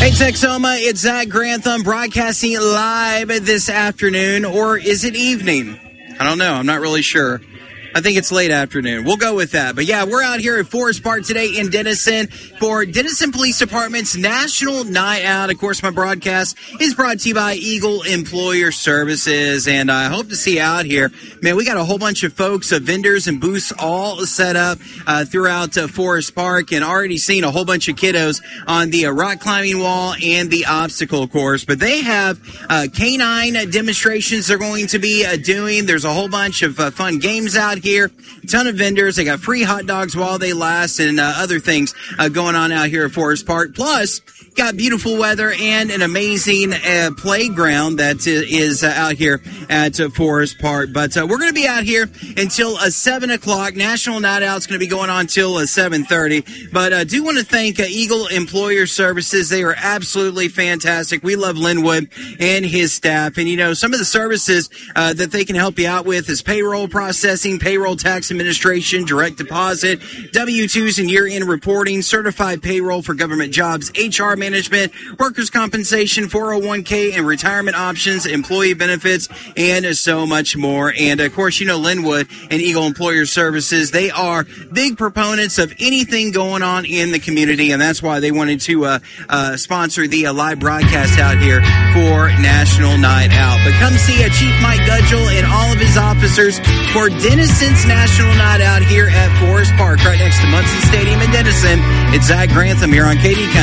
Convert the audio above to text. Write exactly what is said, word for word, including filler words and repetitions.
Hey, Texoma, it's Zach Grantham broadcasting live this afternoon, or is it evening? I don't know. I'm not really sure. I think it's late afternoon. We'll go with that. But yeah, we're out here at Forest Park today in Denison for Denison Police Department's National Night Out. Of course, my broadcast is brought to you by Eagle Employer Services, and I hope to see you out here. Man, we got a whole bunch of folks, uh, vendors and booths all set up uh, throughout uh, Forest Park, and already seen a whole bunch of kiddos on the uh, rock climbing wall and the obstacle course. But they have uh, canine demonstrations they're going to be uh, doing. There's a whole bunch of uh, fun games out here. A ton of vendors. They got free hot dogs while they last, and uh, other things uh, going on out here at Forest Park. Plus, got beautiful weather and an amazing uh, playground that is uh, out here at uh, Forest Park. But uh, we're going to be out here until uh, seven o'clock. National Night Out is going to be going on till uh, seven thirty. But I uh, do want to thank uh, Eagle Employer Services. They are absolutely fantastic. We love Linwood and his staff. And, you know, some of the services uh, that they can help you out with is payroll processing, payroll tax administration, direct deposit, W two's and year-end reporting, certified payroll for government jobs, H R management, workers' compensation, four oh one k and retirement options, employee benefits, and so much more. And, of course, you know, Linwood and Eagle Employer Services, they are big proponents of anything going on in the community, and that's why they wanted to uh, uh, sponsor the uh, live broadcast out here for National Night Out. But come see uh, Chief Mike Gudgel and all of his officers for Denison's National Night Out here at Forest Park, right next to Munson Stadium in Denison. It's Zach Grantham here on K D Country.